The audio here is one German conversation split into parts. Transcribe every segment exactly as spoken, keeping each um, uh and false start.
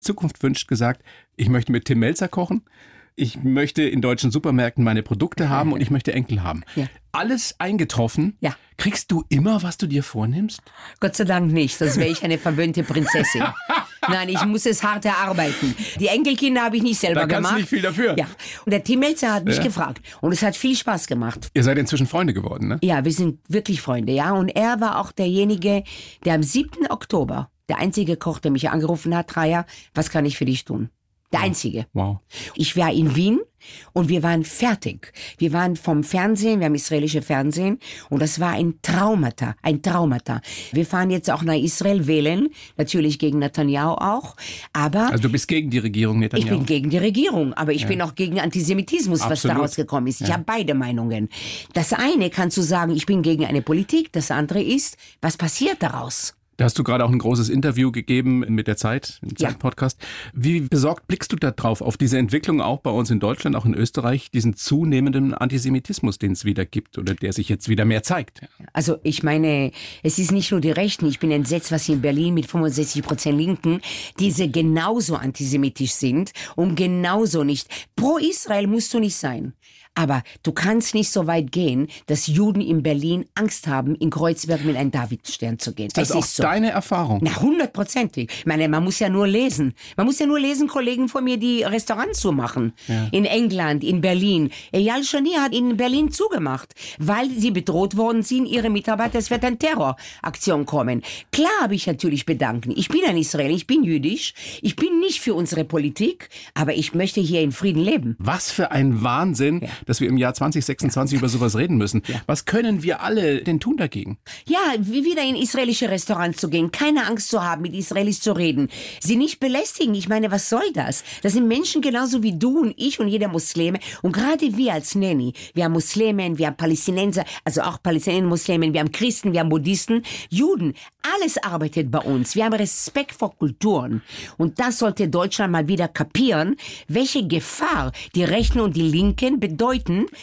Zukunft wünscht, gesagt, ich möchte mit Tim Melzer kochen, ich möchte in deutschen Supermärkten meine Produkte haben und ich möchte Enkel haben. Ja. Alles eingetroffen. Ja. Kriegst du immer, was du dir vornimmst? Gott sei Dank nicht, sonst wäre ich eine verwöhnte Prinzessin. Nein, ich muss es hart erarbeiten. Die Enkelkinder habe ich nicht selber da kannst gemacht. Du nicht viel dafür. Ja. Und der Tim Melzer hat mich ja. gefragt. Und es hat viel Spaß gemacht. Ihr seid inzwischen Freunde geworden, ne? Ja, wir sind wirklich Freunde, ja. Und er war auch derjenige, der am siebten Oktober, der einzige Koch, der mich angerufen hat, Raya, was kann ich für dich tun? Der wow. einzige. Wow. Ich war in Wien und wir waren fertig. Wir waren vom Fernsehen, wir haben israelische Fernsehen und das war ein Traumata, ein Traumata. Wir fahren jetzt auch nach Israel wählen, natürlich gegen Netanyahu auch, aber... Also du bist gegen die Regierung Netanyahu? Ich bin gegen die Regierung, aber ich ja. bin auch gegen Antisemitismus, Absolut. was daraus gekommen ist. Ich ja. habe beide Meinungen. Das eine kannst du sagen, ich bin gegen eine Politik, das andere ist, was passiert daraus? Da hast du gerade auch ein großes Interview gegeben mit der Zeit, im Zeit-Podcast. Ja. Wie besorgt blickst du da drauf, auf diese Entwicklung auch bei uns in Deutschland, auch in Österreich, diesen zunehmenden Antisemitismus, den es wieder gibt oder der sich jetzt wieder mehr zeigt? Also ich meine, es ist nicht nur die Rechten. Ich bin entsetzt, was in Berlin mit fünfundsechzig Prozent Linken, diese genauso antisemitisch sind und genauso nicht. Pro Israel musst du nicht sein. Aber du kannst nicht so weit gehen, dass Juden in Berlin Angst haben, in Kreuzberg mit einem Davidstern zu gehen. Das ist auch so. Deine Erfahrung? Na, hundertprozentig. Ich meine, man muss ja nur lesen. Man muss ja nur lesen, Kollegen von mir, die Restaurants zumachen. Ja. In England, in Berlin. Eyal Shani hat in Berlin zugemacht, weil sie bedroht worden sind, ihre Mitarbeiter, es wird eine Terroraktion kommen. Klar habe ich natürlich Bedanken. Ich bin ein Israeli, ich bin jüdisch. Ich bin nicht für unsere Politik, aber ich möchte hier in Frieden leben. Was für ein Wahnsinn. Ja. Dass wir im Jahr zwanzig sechsundzwanzig ja. über sowas reden müssen. Ja. Was können wir alle denn tun dagegen? Ja, wieder in israelische Restaurants zu gehen, keine Angst zu haben, mit Israelis zu reden, sie nicht belästigen. Ich meine, was soll das? Das sind Menschen genauso wie du und ich und jeder Muslime. Und gerade wir als Nanny, wir haben Muslimen, wir haben Palästinenser, also auch Palästinenser, Muslimen, wir haben Christen, wir haben Buddhisten, Juden. Alles arbeitet bei uns. Wir haben Respekt vor Kulturen. Und das sollte Deutschland mal wieder kapieren, welche Gefahr die Rechten und die Linken bedeuten.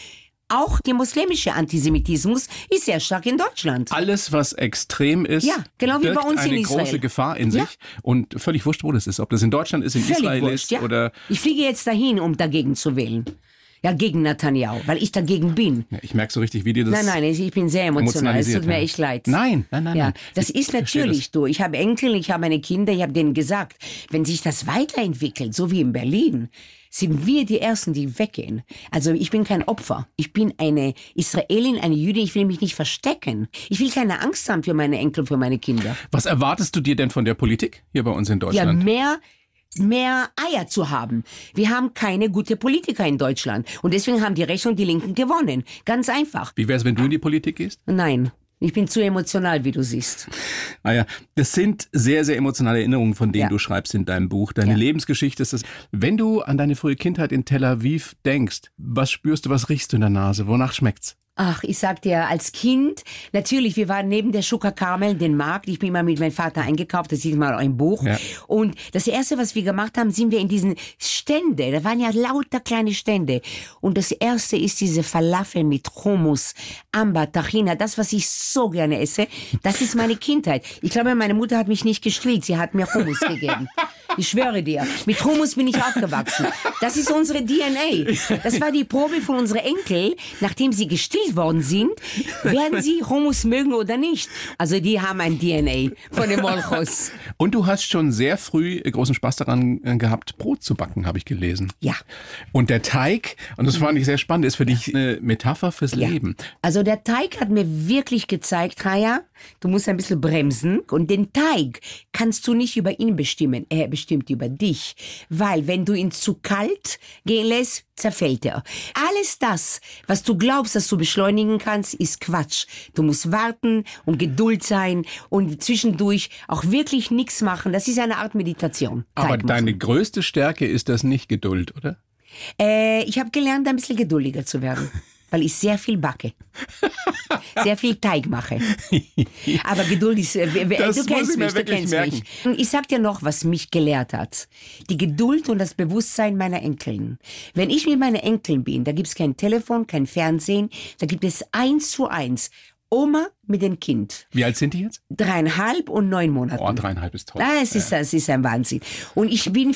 Auch der muslimische Antisemitismus ist sehr stark in Deutschland. Alles, was extrem ist, ja, genau wie bei uns eine in Israel. große Gefahr in ja. sich. Und völlig wurscht, wo das ist. Ob das in Deutschland ist, in völlig Israel wurscht, ist ja. oder... Ich fliege jetzt dahin, um dagegen zu wählen. Ja, gegen Netanyahu, weil ich dagegen bin. Ja, ich merke so richtig, wie dir das... Nein, nein, ich bin sehr emotional. Es tut mir ja. echt leid. Nein, nein, nein. Ja, nein. das ich, ist natürlich das. du. Ich habe Enkel, ich habe meine Kinder, ich habe denen gesagt, wenn sich das weiterentwickelt, so wie in Berlin, sind wir die Ersten, die weggehen. Also ich bin kein Opfer. Ich bin eine Israelin, eine Jüdin. Ich will mich nicht verstecken. Ich will keine Angst haben für meine Enkel, für meine Kinder. Was erwartest du dir denn von der Politik hier bei uns in Deutschland? Ja, mehr... mehr Eier zu haben. Wir haben keine gute Politiker in Deutschland. Und deswegen haben die Rechten und die Linken gewonnen. Ganz einfach. Wie wäre es, wenn du in die Politik gehst? Nein. Ich bin zu emotional, wie du siehst. Ah ja, das sind sehr, sehr emotionale Erinnerungen, von denen ja. du schreibst in deinem Buch. Deine ja. Lebensgeschichte ist das. Wenn du an deine frühe Kindheit in Tel Aviv denkst, was spürst du, was riechst du in der Nase? Wonach schmeckt's? Ach, ich sag dir, als Kind, natürlich, wir waren neben der Schuka Carmel, den Markt. Ich bin mal mit meinem Vater eingekauft, das sieht man auch im Buch. Ja. Und das Erste, was wir gemacht haben, sind wir in diesen Stände. Da waren ja lauter kleine Stände. Und das Erste ist diese Falafel mit Hummus, Amber, Tahina, das, was ich so gerne esse. Das ist meine Kindheit. Ich glaube, meine Mutter hat mich nicht gestillt, sie hat mir Hummus gegeben. Ich schwöre dir, mit Hummus bin ich aufgewachsen. Das ist unsere D N A. Das war die Probe von unseren Enkeln, nachdem sie gestillt worden sind, werden sie Hummus mögen oder nicht. Also die haben ein D N A von den Molchos. Und du hast schon sehr früh großen Spaß daran gehabt, Brot zu backen, habe ich gelesen. Ja. Und der Teig, und das fand ich sehr spannend, ist für dich eine Metapher fürs ja. Leben. Also der Teig hat mir wirklich gezeigt, Raya, du musst ein bisschen bremsen. Und den Teig kannst du nicht über ihn bestimmen. Er bestimmt über dich. Weil wenn du ihn zu kalt gehen lässt, zerfällt er. Alles das, was du glaubst, dass du beschleunigen kannst, ist Quatsch. Du musst warten und Geduld sein und zwischendurch auch wirklich nichts machen. Das ist eine Art Meditation. Aber deine größte Stärke ist das nicht Geduld, oder? Äh, ich habe gelernt, ein bisschen geduldiger zu werden. Weil ich sehr viel backe. Sehr viel Teig mache. Aber Geduld ist... Äh, das du kennst mich, du kennst merken. mich. Und ich sag dir noch, was mich gelehrt hat. Die Geduld und das Bewusstsein meiner Enkeln. Wenn ich mit meinen Enkeln bin, da gibt es kein Telefon, kein Fernsehen, da gibt es eins zu eins Oma mit dem Kind. Wie alt sind die jetzt? Dreieinhalb und neun Monate. Oh, dreieinhalb ist toll. Ah, es, ist, ja. es ist ein Wahnsinn. Und ich bin